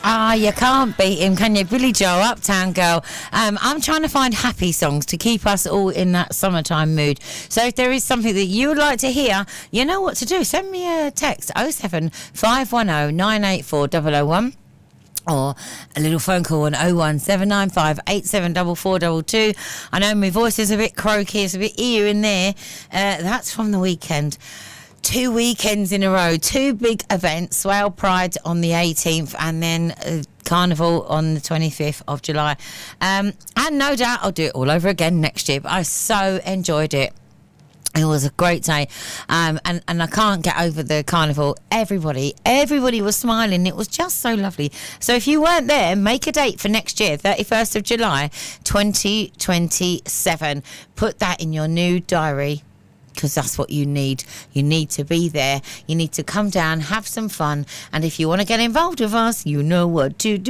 Ah, you can't beat him, can you? Billy Joel, Uptown Girl. I'm trying to find happy songs to keep us all in that summertime mood. So if there is something that you would like to hear, you know what to do. Send me a text, 07510 984 001. Or a little phone call on 01795 874422. I know my voice is a bit croaky, it's a bit ear in there. That's from the weekend. 2 weekends in a row, 2 big events, Swale Pride on the 18th and then Carnival on the 25th of July. And no doubt I'll do it all over again next year, but I so enjoyed it. It was a great day, and I can't get over the carnival. Everybody was smiling. It was just so lovely. So if you weren't there, make a date for next year, 31st of July, 2027. Put that in your new diary, because that's what you need. You need to be there. You need to come down, have some fun, and if you want to get involved with us, you know what to do.